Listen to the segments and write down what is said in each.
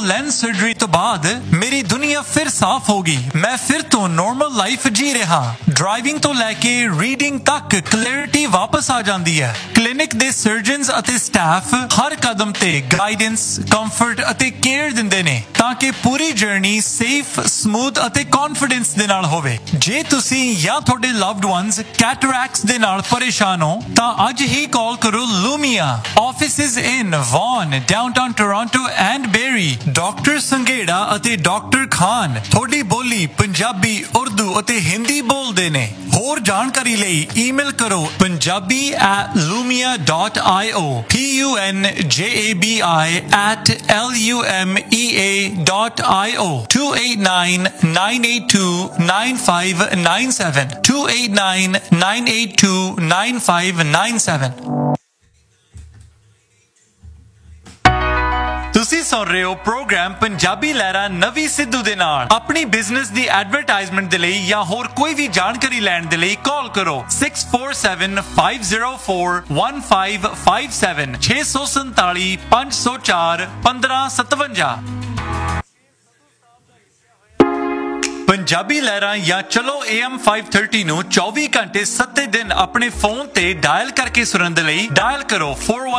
Lens surgery ਤੋਂ ਬਾਅਦ ਮੇਰੀ ਦੁਨੀਆ ਫਿਰ ਸਾਫ਼ ਹੋ ਗਈ। ਮੈਂ ਫਿਰ ਤੋਂ ਨਾਰਮਲ ਲਾਈਫ ਜੀ ਰਿਹਾ। ਡਰਾਈਵਿੰਗ ਤੋਂ ਲੈ ਕੇ ਰੀਡਿੰਗ ਤੱਕ ਕਲੈਰਿਟੀ ਵਾਪਸ ਆ ਜਾਂਦੀ ਹੈ। ਕਲੀਨਿਕ ਦੇ ਸਰਜਨਸ ਅਤੇ ਸਟਾਫ ਹਰ ਕਦਮ ਤੇ ਗਾਈਡੈਂਸ, ਕੰਫਰਟ ਅਤੇ ਕੇਅਰ ਦਿੰਦੇ ਨੇ ਤਾਂ ਕਿ ਪੂਰੀ ਜਰਨੀ ਸੇਫ, ਸਮੂਥ ਅਤੇ ਕੌਨਫੀਡੈਂਸ ਦੇ ਨਾਲ ਹੋਵੇ। ਜੇ ਤੁਸੀਂ ਜਾਂ ਤੁਹਾਡੇ ਲਵਡ ਵਨਸ ਕੈਟਰੈਕਟਸ ਦੇ ਨਾਲ ਪਰੇਸ਼ਾਨ ਹੋ ਤਾਂ ਅੱਜ ਹੀ ਕਾਲ ਕਰੋ ਲੂਮੀਆ। Offices in ਵਾਨ, downtown Toronto and berry. Doctor Sanghera ਅਤੇ ਡਾਕਟਰ ਖਾਨ ਤੁਹਾਡੀ ਬੋਲੀ ਪੰਜਾਬੀ, ਉਰਦੂ ਅਤੇ ਹਿੰਦੀ ਬੋਲਦੇ ਨੇ। ਹੋਰ ਜਾਣਕਾਰੀ ਲਈ ਈਮੇਲ ਕਰੋ punjabi@lumia.io punjabi@lumea.io 289-982-9597 289-982-9597। ਤੁਸੀਂ ਸੁਣ ਰਹੇ ਹੋ ਪ੍ਰੋਗਰਾਮ ਪੰਜਾਬੀ ਲਹਿਰਾਂ ਨਵੀਂ ਸਿੱਧੂ ਦੇ ਨਾਲ। ਆਪਣੀ ਬਿਜ਼ਨਸ ਦੀ ਐਡਵਰਟਾਈਜ਼ਮੈਂਟ ਦੇ ਲਈ ਜਾਂ ਹੋਰ ਕੋਈ ਵੀ ਜਾਣਕਾਰੀ ਲੈਣ ਦੇ ਲਈ ਕਾਲ ਕਰੋ 6475041557 647 504 1557। ਪੰਜਾਬੀ ਲਹਿਰਾਂ ਜਾਂ ਚਲੋ AM 530 ਨੂੰ 24 ਘੰਟੇ 7 ਦਿਨ ਆਪਣੇ ਫੋਨ ਤੇ ਡਾਇਲ ਕਰਕੇ ਸੁਣਨ ਦੇ ਲਈ ਡਾਇਲ ਕਰੋ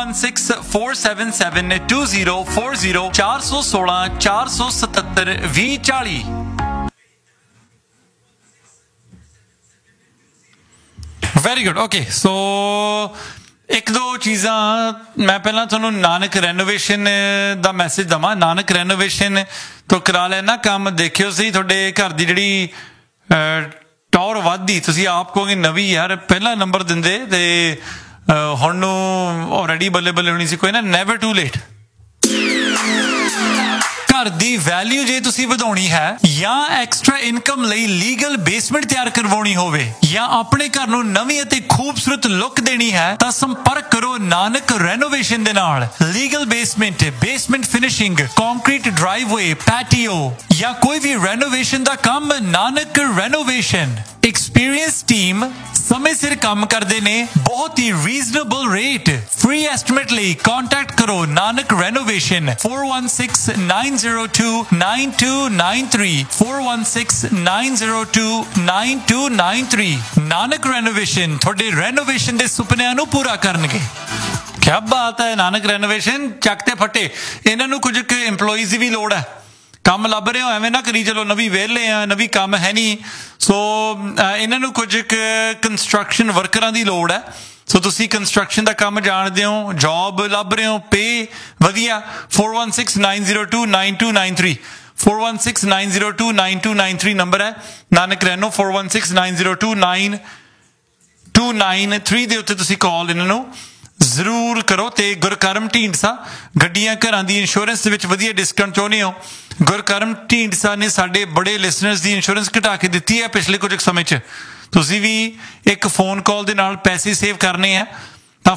4164772040 416 477 2040। Very good. ਓਕੇ, ਸੋ ਇੱਕ ਦੋ ਚੀਜ਼ਾਂ ਮੈਂ ਪਹਿਲਾਂ ਤੁਹਾਨੂੰ ਨਾਨਕ ਰੈਨੋਵੇਸ਼ਨ ਦਾ ਮੈਸੇਜ ਦਵਾਂ। ਨਾਨਕ ਰੈਨੋਵੇਸ਼ਨ ਤੋਂ ਕਰਾ ਲੈਣਾ ਕੰਮ। ਦੇਖਿਓ ਸਹੀ ਤੁਹਾਡੇ ਘਰ ਦੀ ਜਿਹੜੀ ਟੌਰ ਵੱਧਦੀ, ਤੁਸੀਂ ਆਪ ਕਹੋਗੇ ਨਵੀਂ ਯਾਰ ਪਹਿਲਾ ਨੰਬਰ ਦਿੰਦੇ ਤੇ ਹੁਣ ਨੂੰ ਆਲਰੇਡੀ ਬੱਲੇ ਬੱਲੇ ਹੋਣੀ ਸੀ। ਕੋਈ ਨਾ, ਨੈਵਰ ਟੂ ਲੇਟ। ਘਰ ਦੀ ਵੈਲਿਊ ਜੇ ਤੁਸੀਂ ਵਧਾਉਣੀ ਹੈ ਜਾਂ ਐਕਸਟਰਾ ਇਨਕਮ ਲਈ ਲੀਗਲ ਬੇਸਮੈਂਟ ਤਿਆਰ ਕਰਵਾਉਣੀ ਹੋਵੇ ਜਾਂ ਆਪਣੇ ਘਰ ਨੂੰ ਨਵੀਂ ਅਤੇ ਖੂਬਸੂਰਤ ਲੁੱਕ ਦੇਣੀ ਹੈ ਤਾਂ ਸੰਪਰਕ ਕਰੋ ਨਾਨਕ ਰੈਨੋਵੇਸ਼ਨ ਦੇ ਨਾਲ। Legal basement finishing, concrete ਡਰਾਈਵਵੇ, patio ਜਾਂ ਕੋਈ ਵੀ ਰੈਨੋਵੇਸ਼ਨ ਦਾ ਕੰਮ, ਨਾਨਕ ਰੈਨੋਵੇਸ਼ਨ। ਐਕਸਪੀਰੀਅੰਸ ਟੀਮ ਸਮੇਂ ਸਿਰ ਕੰਮ ਕਰਦੇ ਨੇ, ਬਹੁਤ ਹੀ ਰੀਜ਼ਨੇਬਲ ਰੇਟ। ਫ੍ਰੀ ਐਸਟੀਮੇਟ ਲਈ ਕੰਟੈਕਟ ਕਰੋ ਨਾਨਕ ਰੈਨੋਵੇਸ਼ਨ 4169029293 4169029293। ਨਾਨਕ ਰੈਨੋਵੇਸ਼ਨ ਤੁਹਾਡੇ ਰੈਨੋਵੇਸ਼ਨ ਦੇ ਸੁਪਨਿਆਂ ਨੂੰ ਪੂਰਾ ਕਰਨਗੇ। ਕਿਆ ਬਾਤ ਹੈ। ਨਾਨਕ ਰੈਨੋਵੇਸ਼ਨ ਚੱਕ ਤੇ ਫੱਟੇ। ਇਹਨਾਂ ਨੂੰ ਕੁਝ EMPLOYEES ਦੀ ਵੀ ਲੋੜ ਹੈ। ਕੰਮ ਲੱਭ ਰਹੇ ਹੋ, ਐਵੇਂ ਨਾ ਕਰੀ ਚਲੋ ਨਵੀਂ ਵਿਹਲੇ ਆ, ਨਵੀਂ ਕੰਮ ਹੈ ਨਹੀਂ। ਸੋ ਇਹਨਾਂ ਨੂੰ ਕੁਝ ਕੰਸਟਰਕਸ਼ਨ ਵਰਕਰਾਂ ਦੀ ਲੋੜ ਹੈ। ਸੋ ਤੁਸੀਂ ਕੰਸਟਰਕਸ਼ਨ ਦਾ ਕੰਮ ਜਾਣਦੇ ਹੋ, ਜੌਬ ਲੱਭ ਰਹੇ ਹੋ, ਪੇ ਵਧੀਆ। 4169029293 4169029293 ਨੰਬਰ ਹੈ ਨਾਨਕ ਰੈਨੋ। 4169029293 ਦੇ ਉੱਤੇ ਤੁਸੀਂ ਕਾਲ ਇਹਨਾਂ ਨੂੰ ਜ਼ਰੂਰ ਕਰੋ। ਤੇ ਗੁਰਕਰਮ ਢੀਂਡਸਾ ਗੱਡੀਆਂ ਘਰਾਂ ਦੀ ਇੰਸ਼ੋਰੈਂਸ ਦੇ ਵਿੱਚ ਵਧੀਆ ਡਿਸਕਾਊਂਟ ਚਾਹੁੰਦੇ ਹੋ? ਗੁਰਕਰਮ ਢੀਂਡਸਾ ਨੇ ਸਾਡੇ ਬੜੇ ਲਿਸਨਰਸ ਦੀ ਇੰਸ਼ੋਰੈਂਸ ਘਟਾ ਕੇ ਦਿੱਤੀ ਹੈ ਪਿਛਲੇ ਕੁਝ ਸਮੇਂ 'ਚ। ਤੁਸੀਂ ਵੀ ਇੱਕ ਫੋਨ ਕਾਲ ਦੇ ਨਾਲ ਪੈਸੇ ਸੇਵ ਕਰਨੇ ਆ ਤਾਂ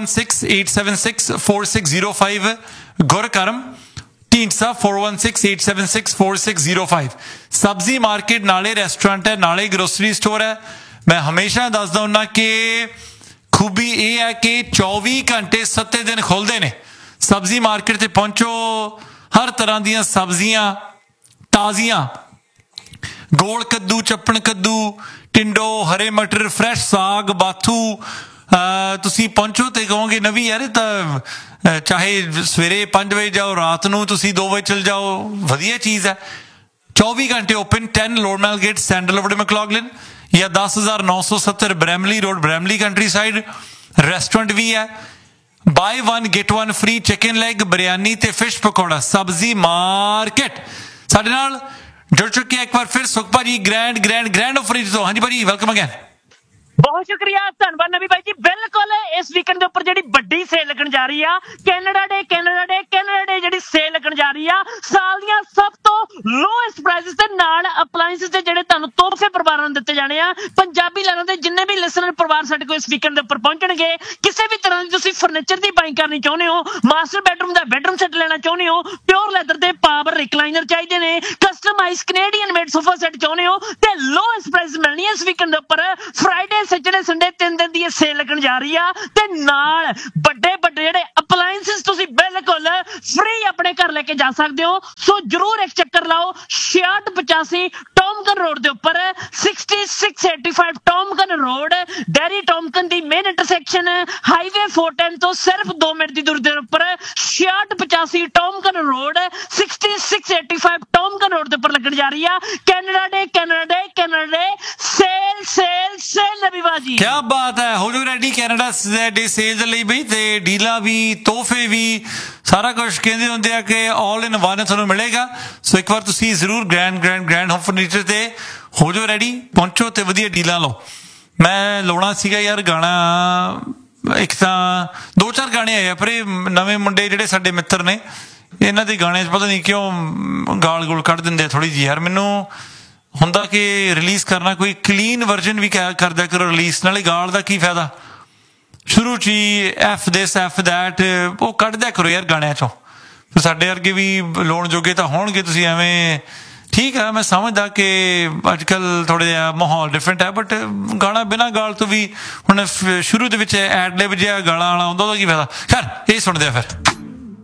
4168764605 ਗੁਰਕਰਮ ਢੀਂਡਸਾ 4168764605। ਸਬਜ਼ੀ ਮਾਰਕੀਟ ਨਾਲੇ ਰੈਸਟੋਰੈਂਟ ਹੈ, ਨਾਲੇ ਗਰੋਸਰੀ ਸਟੋਰ ਹੈ। ਮੈਂ ਹਮੇਸ਼ਾ ਦੱਸਦਾ ਹੁੰਦਾ ਕਿ ਖੂਬੀ ਇਹ ਹੈ ਕਿ 24 ਘੰਟੇ 7 ਦਿਨ ਖੁੱਲ੍ਹਦੇ ਨੇ। ਸਬਜ਼ੀ ਮਾਰਕੀਟ ਤੇ ਪਹੁੰਚੋ, ਹਰ ਤਰ੍ਹਾਂ ਦੀਆਂ ਸਬਜ਼ੀਆਂ ਤਾਜ਼ੀਆਂ, ਗੋਲ ਕੱਦੂ, ਚੱਪਣ ਕੱਦੂ, ਟਿੰਡੋ, ਹਰੇ ਮਟਰ, ਫਰੈਸ਼ ਸਾਗ, ਬਾਥੂ। ਤੁਸੀਂ ਪਹੁੰਚੋ ਤੇ ਕਹੋਗੇ ਨਵੀਂ ਯਾਰ ਤਾਂ ਚਾਹੇ ਸਵੇਰੇ 5 ਵਜੇ ਜਾਓ, ਰਾਤ ਨੂੰ ਤੁਸੀਂ 2 ਵਜੇ ਚਲ ਜਾਓ, ਵਧੀਆ ਚੀਜ਼ ਹੈ। 24 ਘੰਟੇ ਓਪਨ। 10 ਲੋਰਮੈਲ ਗੇਟ, ਸੈਂਡਲਵੁੱਡ, ਮੈਕਲੌਗਲਿਨ ਜਾਂ 10,970 ਬਰੈਮਲੀ ਰੋਡ, ਬਰੈਮਲੀ ਕੰਟਰੀ ਸਾਈਡ। ਰੈਸਟੋਰੈਂਟ ਵੀ ਹੈ। Bye 1 get 1 free chicken leg, biryani ਤੇ ਫਿਸ਼ ਪਕੌੜਾ। ਸਬਜ਼ੀ ਮਾਰਕੀਟ ਸਾਡੇ ਨਾਲ ਜੁੜ ਚੁੱਕੇ ਇੱਕ ਵਾਰ ਫਿਰ ਸੁਖ ਭਾਜੀ ਗ੍ਰੈਂਡ ਆਫਰਿਜ ਤੋਂ। ਹਾਂਜੀ ਭਾਜੀ, ਵੈਲਕਮ ਅਗੇਨ। ਬਹੁਤ ਸ਼ੁਕਰੀਆ, ਧੰਨਵਾਦ ਨਵੀ ਭਾਈ ਜੀ। ਬਿਲਕੁਲ ਇਸ ਵੀਕਐਂਡ ਦੇ ਉੱਪਰ ਜਿਹੜੀ ਵੱਡੀ ਸੇਲ ਲੱਗਣ ਜਾ ਰਹੀ ਆ, ਕੈਨੇਡਾ ਡੇ ਜਿਹੜੀ ਸੇਲ ਲੱਗਣ ਜਾ ਰਹੀ ਆ, ਸਾਲ ਦੀਆਂ ਸਭ ਤੋਂ ਲੋਐਸਟ ਪ੍ਰਾਈਸਿਸ ਦੇ ਨਾਲ ਅਪਲਾਈਐਂਸਿਸ ਦੇ ਜਿਹੜੇ ਤੁਹਾਨੂੰ ਤੋਹਫੇ ਪਰਿਵਾਰਾਂ ਨੂੰ ਦਿੱਤੇ ਜਾਣੇ ਆ। ਪੰਜਾਬੀ ਲਹਿਰਾਂ ਦੇ ਜਿੰਨੇ ਵੀ ਲਿਸਨਰ ਪਰਿਵਾਰ ਸਾਡੇ ਕੋਲ ਇਸ ਵੀਕਐਂਡ ਦੇ ਉੱਪਰ ਪਹੁੰਚਣਗੇ। ਕਿਸੇ ਵੀ ਤਰ੍ਹਾਂ ਦੀ ਤੁਸੀਂ ਫਰਨੀਚਰ ਦੀ ਬਾਈਂਗ ਕਰਨੀ ਚਾਹੁੰਦੇ ਹੋ, ਮਾਸਟਰ ਬੈਡਰੂਮ ਦਾ ਬੈਡਰੂਮ ਸੈੱਟ ਲੈਣਾ ਚਾਹੁੰਦੇ ਹੋ, ਪਿਓਰ ਲੈਦਰ ਦੇ ਪਾਵਰ ਰਿਕਲਾਈਨਰ ਚਾਹੀਦੇ ਨੇ, custom customise Canadian made sofa set ਚਾਹੁੰਦੇ ਹੋ ਤੇ ਲੋਐਸਟ ਪ੍ਰਾਈਸ ਮਿਲਣੀ ਹੈ ਇਸ ਵੀਕਐਂਡ ਦੇ ਉੱਪਰ। ਫਰਾਈਡੇ ਸੈਟਰਡੇ ਸੰਡੇ 3 ਦਿਨ ਦੀ ਇਹ ਸੇਲ ਲੱਗਣ ਜਾ ਰਹੀ ਆ ਤੇ ਨਾਲ ਵੱਡੇ ਵੱਡੇ ਜਿਹੜੇ ਅਪਲਾਈਐਂਸਸ ਤੁਸੀਂ ਬਿਲਕੁਲ ਫ੍ਰੀ ਆਪਣੇ ਘਰ ਲੈ ਕੇ ਜਾ ਸਕਦੇ ਹੋ। ਸੋ ਜਰੂਰ ਇੱਕ ਚੱਕਰ ਲਾਓ 6685 ਟੌਮਕਨ ਰੋਡ ਦੇ ਉੱਪਰ 6685 ਟੌਮਕਨ ਰੋਡ ਡੈਰੀ ਟੌਮਕਨ ਦੀ ਮੇਨ ਇੰਟਰਸੈਕਸ਼ਨ ਹਾਈਵੇ 410 ਤੋਂ ਸਿਰਫ 2 ਮਿੰਟ ਦੀ ਦੂਰੀ ਦੇ ਉੱਪਰ 6685 ਟੌਮਕਨ ਰੋਡ 6685 ਟੌਮਕਨ ਰੋਡ ਦੇ ਉੱਪਰ ਲੱਗਣ ਜਾ ਰਹੀ ਆ। ਕੈਨੇਡਾ ਡੇ ਸੇਲ ਸੇਲ ਸੇਲ ਨਵੀਵਾ ਜੀ। ਕੀ ਬਾਤ ਹੈ, ਹੋ ਜਾਓ ਰੈਡੀ ਕੈਨੇਡਾ ਡੇ ਸੇਲ ਦੇ ਲਈ ਬਈ, ਤੇ ਡੀਲਾਂ ਵੀ ਤੋਹਫੇ ਵੀ ਸਾਰਾ ਕੁਝ ਕਹਿੰਦੇ ਹੁੰਦੇ ਆ ਕਿ ਆਲ ਇਨ ਵਨ ਤੁਹਾਨੂੰ ਮਿਲੇਗਾ। ਸੋ ਇੱਕ ਵਾਰ ਤੁਸੀਂ ਜ਼ਰੂਰ ਗ੍ਰੈਂਡ ਹੋਮ ਫਰਨੀਚਰ ਤੇ ਹੋ ਜਾਓ ਰੈਡੀ, ਪਹੁੰਚੋ ਤੇ ਵਧੀਆ ਡੀਲਾਂ ਲਓ। ਮੈਂ ਲਾਉਣਾ ਸੀਗਾ ਯਾਰ ਗਾਣਾ, ਇੱਕ ਤਾਂ 2-4 ਗਾਣੇ ਆਏ ਆ ਪਰ ਇਹ ਨਵੇਂ ਮੁੰਡੇ ਜਿਹੜੇ ਸਾਡੇ ਮਿੱਤਰ ਨੇ ਇਹਨਾਂ ਦੇ ਗਾਣੇ 'ਚ ਪਤਾ ਨਹੀਂ ਕਿਉਂ ਗਾਲ ਗੋਲ ਕੱਢ ਦਿੰਦੇ ਆ ਥੋੜ੍ਹੀ ਜਿਹੀ। ਯਾਰ ਮੈਨੂੰ ਹੁੰਦਾ ਕਿ ਰਿਲੀਜ਼ ਕਰਨਾ ਕੋਈ ਕਲੀਨ ਵਰਜਨ ਵੀ ਕਰ ਦਿਆ ਕਰੋ ਰਿਲੀਜ਼, ਨਾਲੇ ਗਾਲ ਦਾ ਕੀ ਫਾਇਦਾ ਸ਼ੁਰੂ 'ਚ ਹੀ ਐਫ ਦਿਸ ਐਫ ਦੈਟ ਉਹ ਕੱਢ ਦਿਆ ਕਰੋ ਯਾਰ ਗਾਣਿਆਂ 'ਚੋਂ। ਸਾਡੇ ਵਰਗੇ ਵੀ ਲਾਉਣ ਜੋਗੇ ਤਾਂ ਹੋਣਗੇ, ਤੁਸੀਂ ਐਵੇਂ ਠੀਕ ਆ। ਮੈਂ ਸਮਝਦਾ ਕਿ ਅੱਜ ਕੱਲ੍ਹ ਥੋੜ੍ਹਾ ਜਿਹਾ ਮਾਹੌਲ ਡਿਫਰੈਂਟ ਹੈ, ਬਟ ਗਾਣਾ ਬਿਨਾਂ ਗਾਲ ਤੋਂ ਵੀ ਹੁਣ ਸ਼ੁਰੂ ਦੇ ਵਿੱਚ ਐਡ ਲਿਬ ਜਿਹਾ ਗਾਲਾਂ ਵਾਲਾ ਆਉਂਦਾ, ਉਹਦਾ ਕੀ ਫਾਇਦਾ। ਖੈਰ ਇਹ ਸੁਣਦੇ ਆ ਫਿਰ।